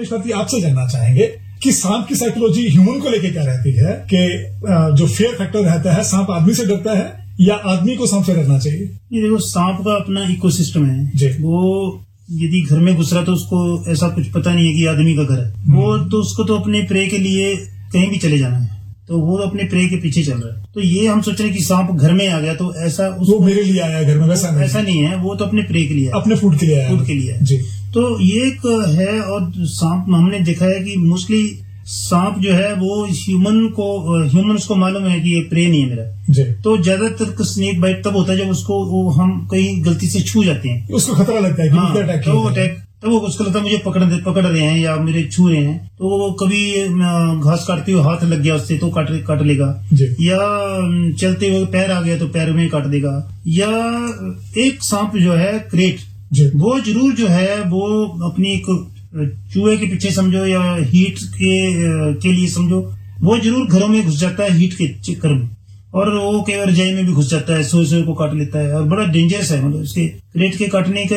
निष्पत्ति आपसे जानना चाहेंगे कि सांप की साइकोलॉजी ह्यूमन को लेके क्या रहती है, कि जो फियर फैक्टर रहता है, सांप आदमी से डरता है या आदमी को सांप से डरना चाहिए? ये देखो, सांप का अपना इकोसिस्टम है। वो यदि घर में घुस रहा तो उसको ऐसा कुछ पता नहीं है कि आदमी का घर है। वो तो उसको तो अपने प्रे के लिए कहीं भी चले जाना है, तो वो अपने प्रे के पीछे चल रहा है। तो ये हम सोच रहे हैं कि सांप घर में आ गया तो ऐसा वो मेरे लिए आया घर में, वैसा नहीं है। वो तो अपने प्रे के लिए, अपने फूड के लिए आया। फूड के लिए जी। तो ये एक है। और सांप हमने देखा है कि मोस्टली सांप जो है वो ह्यूमन को मालूम है कि ये प्रे नहीं है मेरा जी। तो ज्यादातर स्नेक बाइट तब होता है जब उसको हम कहीं गलती से छू जाते हैं, उसको खतरा लगता है कि अटैक, तो वो अटैक, तब वो उसको लगता है मुझे पकड़ रहे हैं या मेरे छू रहे हैं। तो वो कभी घास काटते हुए हाथ लग गया उससे तो काट लेगा, या चलते हुए पैर आ गया तो पैर में काट देगा। या एक सांप जो है क्रेट, वो जरूर जो है वो अपनी चूहे के पीछे समझो या हीट के लिए समझो, वो जरूर घरों में घुस जाता है हीट के चक्कर में, और वो कई बार रजाई में भी घुस जाता है, सोए को काट लेता है और बड़ा डेंजरस है। मतलब उसके क्रेट के काटने का